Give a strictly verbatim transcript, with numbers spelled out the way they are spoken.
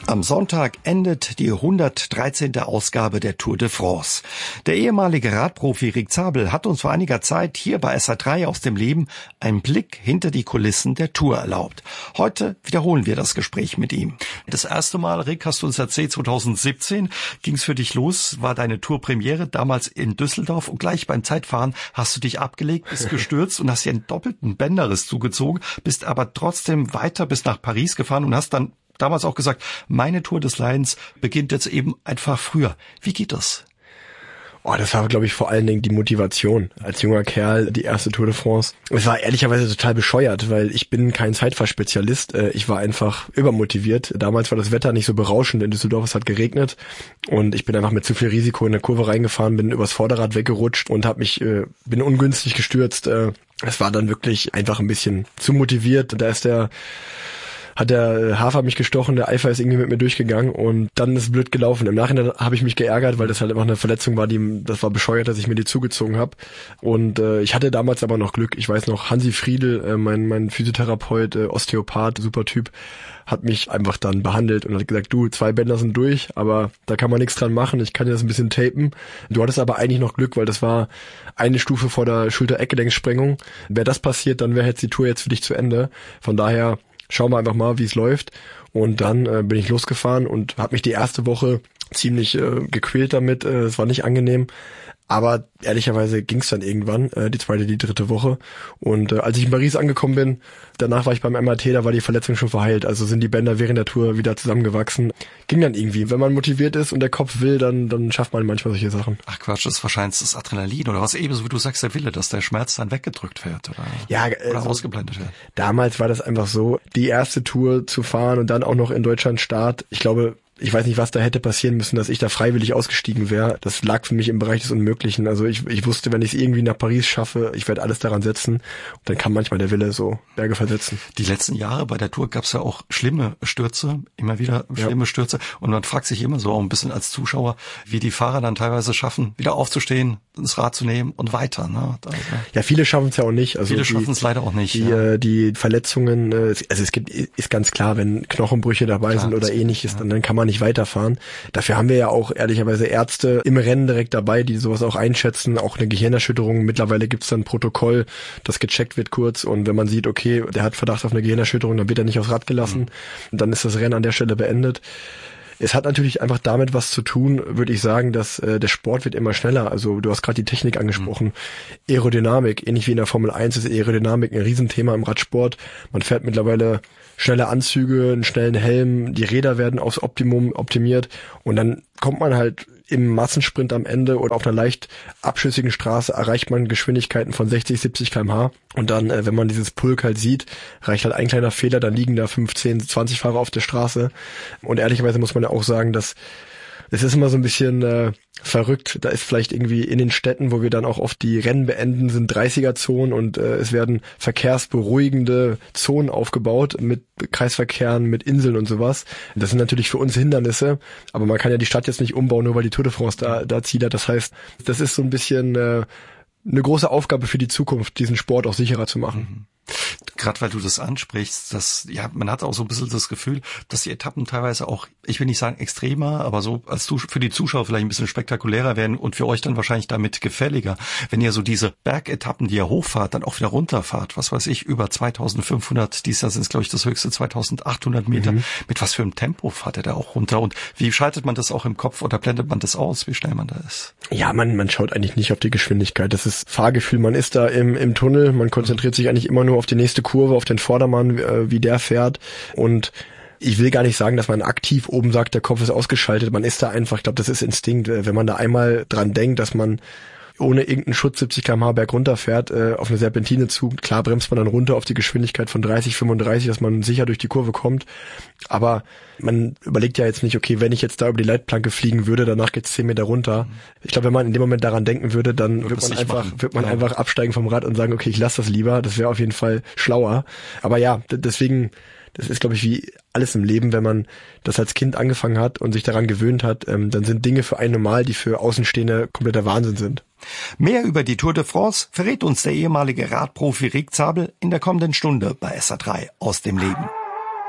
Am Sonntag endet die hundertdreizehnte Ausgabe der Tour de France. Der ehemalige Radprofi Rick Zabel hat uns vor einiger Zeit hier bei S R drei aus dem Leben einen Blick hinter die Kulissen der Tour erlaubt. Heute wiederholen wir das Gespräch mit ihm. Das erste Mal, Rick, hast du uns erzählt, zwanzig siebzehn ging es für dich los, war deine Tourpremiere damals in Düsseldorf und gleich beim Zeitfahren hast du dich abgelegt, bist gestürzt und hast dir einen doppelten Bänderriss zugezogen, bist aber trotzdem weiter bis nach Paris gefahren und hast dann damals auch gesagt, meine Tour des Leidens beginnt jetzt eben einfach früher. Wie geht das? Oh, das war, glaube ich, vor allen Dingen die Motivation. Als junger Kerl die erste Tour de France. Es war ehrlicherweise total bescheuert, weil ich bin kein Zeitfahrspezialist. Ich war einfach übermotiviert. Damals war das Wetter nicht so berauschend in Düsseldorf, es hat geregnet und ich bin einfach mit zu viel Risiko in eine Kurve reingefahren, bin übers Vorderrad weggerutscht und hab mich, bin ungünstig gestürzt. Es war dann wirklich einfach ein bisschen zu motiviert. Da ist der hat der Hafer mich gestochen, der Eifer ist irgendwie mit mir durchgegangen und dann ist es blöd gelaufen. Im Nachhinein habe ich mich geärgert, weil das halt einfach eine Verletzung war, die das war bescheuert, dass ich mir die zugezogen habe. Und äh, ich hatte damals aber noch Glück. Ich weiß noch, Hansi Friedl, äh, mein mein Physiotherapeut, äh, Osteopath, super Typ, hat mich einfach dann behandelt und hat gesagt, du, zwei Bänder sind durch, aber da kann man nichts dran machen, ich kann dir das ein bisschen tapen. Du hattest aber eigentlich noch Glück, weil das war eine Stufe vor der Schulter-Eckgelenkssprengung. Wäre das passiert, dann wäre jetzt die Tour jetzt für dich zu Ende. Von daher schauen wir einfach mal, wie es läuft. Und dann äh, bin ich losgefahren und habe mich die erste Woche ziemlich äh, gequält damit. Äh, es war nicht angenehm. Aber ehrlicherweise ging es dann irgendwann, äh, die zweite, die dritte Woche. Und äh, als ich in Paris angekommen bin, danach war ich beim M R T, da war die Verletzung schon verheilt. Also sind die Bänder während der Tour wieder zusammengewachsen. Ging dann irgendwie. Wenn man motiviert ist und der Kopf will, dann dann schafft man manchmal solche Sachen. Ach Quatsch, das ist wahrscheinlich das Adrenalin oder was eben, so wie du sagst, der Wille, dass der Schmerz dann weggedrückt wird oder, ja, äh, oder so ausgeblendet wird. Damals war das einfach so, die erste Tour zu fahren und dann auch noch in Deutschland Start. Ich glaube, ich weiß nicht, was da hätte passieren müssen, dass ich da freiwillig ausgestiegen wäre. Das lag für mich im Bereich des Unmöglichen. Also ich, ich wusste, wenn ich es irgendwie nach Paris schaffe, ich werde alles daran setzen. Und dann kann manchmal der Wille so Berge versetzen. Die letzten Jahre bei der Tour gab es ja auch schlimme Stürze, immer wieder schlimme ja. Stürze. Und man fragt sich immer so auch ein bisschen als Zuschauer, wie die Fahrer dann teilweise schaffen, wieder aufzustehen, das Rad zu nehmen und weiter. Ne? Also, ja, viele schaffen es ja auch nicht. Also viele schaffen es leider auch nicht. Die, ja. die Verletzungen, also es gibt, ist ganz klar, wenn Knochenbrüche dabei Klar, sind oder ähnliches, ja. dann, dann kann man nicht weiterfahren. Dafür haben wir ja auch ehrlicherweise Ärzte im Rennen direkt dabei, die sowas auch einschätzen, auch eine Gehirnerschütterung. Mittlerweile gibt's dann ein Protokoll, das gecheckt wird kurz und wenn man sieht, okay, der hat Verdacht auf eine Gehirnerschütterung, dann wird er nicht aufs Rad gelassen mhm. und dann ist das Rennen an der Stelle beendet. Es hat natürlich einfach damit was zu tun, würde ich sagen, dass äh, der Sport wird immer schneller. Also du hast gerade die Technik angesprochen. Mhm. Aerodynamik, ähnlich wie in der Formel eins ist Aerodynamik ein Riesenthema im Radsport. Man fährt mittlerweile schnelle Anzüge, einen schnellen Helm, die Räder werden aufs Optimum optimiert und dann kommt man halt im Massensprint am Ende oder auf einer leicht abschüssigen Straße erreicht man Geschwindigkeiten von sechzig, siebzig Kilometer pro Stunde und dann, äh, wenn man dieses Pulk halt sieht, reicht halt ein kleiner Fehler, dann liegen da fünfzehn, zwanzig Fahrer auf der Straße und ehrlicherweise muss man ja auch sagen, dass es ist immer so ein bisschen äh, verrückt. Da ist vielleicht irgendwie in den Städten, wo wir dann auch oft die Rennen beenden, sind dreißiger-Zonen und äh, es werden verkehrsberuhigende Zonen aufgebaut mit Kreisverkehren, mit Inseln und sowas. Das sind natürlich für uns Hindernisse, aber man kann ja die Stadt jetzt nicht umbauen, nur weil die Tour de France da, da zieht. Das heißt, das ist so ein bisschen äh, eine große Aufgabe für die Zukunft, diesen Sport auch sicherer zu machen. Mhm. Gerade weil du das ansprichst, dass, ja, man hat auch so ein bisschen das Gefühl, dass die Etappen teilweise auch, ich will nicht sagen extremer, aber so als du, für die Zuschauer vielleicht ein bisschen spektakulärer werden und für euch dann wahrscheinlich damit gefälliger. Wenn ihr so diese Bergetappen, die ihr hochfahrt, dann auch wieder runterfahrt, was weiß ich, über zweitausendfünfhundert, dieses Jahr sind es, glaube ich, das höchste zweitausendachthundert Meter. Mhm. Mit was für einem Tempo fahrt ihr da auch runter? Und wie schaltet man das auch im Kopf oder blendet man das aus, wie schnell man da ist? Ja, man, man schaut eigentlich nicht auf die Geschwindigkeit. Das ist Fahrgefühl. Man ist da im, im Tunnel, man konzentriert sich eigentlich immer nur auf die nächste Kurve, auf den Vordermann, wie der fährt und ich will gar nicht sagen, dass man aktiv oben sagt, der Kopf ist ausgeschaltet, man ist da einfach, ich glaube, das ist Instinkt, wenn man da einmal dran denkt, dass man ohne irgendeinen Schutz siebzig Kilometer pro Stunde berg runterfährt, äh, auf eine Serpentine zu, klar bremst man dann runter auf die Geschwindigkeit von dreißig, fünfunddreißig, dass man sicher durch die Kurve kommt, aber man überlegt ja jetzt nicht, okay, wenn ich jetzt da über die Leitplanke fliegen würde, danach geht's zehn Meter runter. Ich glaube, wenn man in dem Moment daran denken würde, dann wird, wird man einfach machen. wird man ja. einfach absteigen vom Rad und sagen, okay, ich lasse das lieber, das wäre auf jeden Fall schlauer. Aber ja, d- deswegen, das ist, glaube ich, wie alles im Leben, wenn man das als Kind angefangen hat und sich daran gewöhnt hat, ähm, dann sind Dinge für einen normal, die für Außenstehende kompletter Wahnsinn sind. Mehr über die Tour de France verrät uns der ehemalige Radprofi Rick Zabel in der kommenden Stunde bei S R drei aus dem Leben.